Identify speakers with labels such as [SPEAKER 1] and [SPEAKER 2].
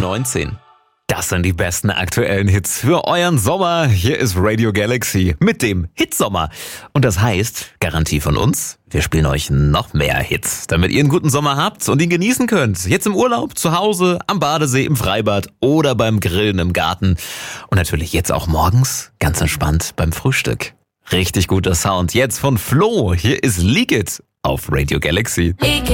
[SPEAKER 1] 19. Das sind die besten aktuellen Hits für euren Sommer. Hier ist Radio Galaxy mit dem Hitsommer. Und das heißt, Garantie von uns, wir spielen euch noch mehr Hits, damit ihr einen guten Sommer habt und ihn genießen könnt. Jetzt im Urlaub, zu Hause, am Badesee, im Freibad oder beim Grillen im Garten. Und natürlich jetzt auch morgens, ganz entspannt beim Frühstück. Richtig guter Sound. Jetzt von Flo. Hier ist Leak It auf Radio Galaxy.